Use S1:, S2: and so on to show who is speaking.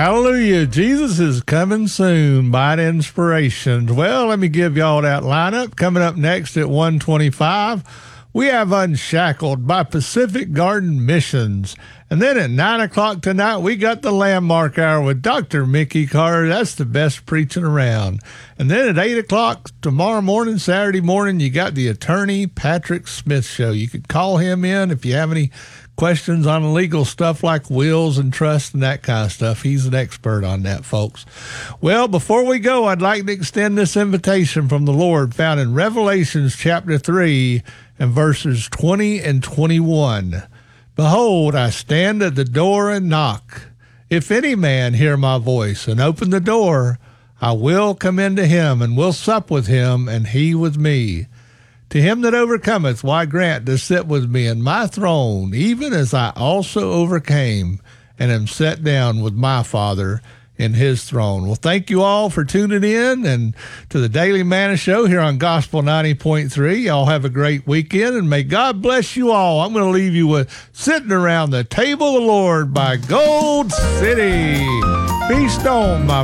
S1: Hallelujah. Jesus is coming soon. Bite Inspirations. Well, let me give y'all that lineup. Coming up next at 1:25, we have Unshackled by Pacific Garden Missions. And then at 9 o'clock tonight, we got the Landmark Hour with Dr. Mickey Carter. That's the best preaching around. And then at 8 o'clock tomorrow morning, Saturday morning, you got the attorney Patrick Smith Show. You could call him in if you have any questions on legal stuff like wills and trusts and that kind of stuff. He's an expert on that, folks. Well, before we go, I'd like to extend this invitation from the Lord found in Revelations chapter 3 and verses 20 and 21. Behold, I stand at the door and knock. If any man hear my voice and open the door, I will come into him and will sup with him and he with me. To him that overcometh, why grant to sit with me in my throne, even as I also overcame and am set down with my Father in his throne. Well, thank you all for tuning in and to the Daily Manna Show here on Gospel 90.3. Y'all have a great weekend, and may God bless you all. I'm going to leave you with Sitting Around the Table of the Lord by Gold City. Feast on, my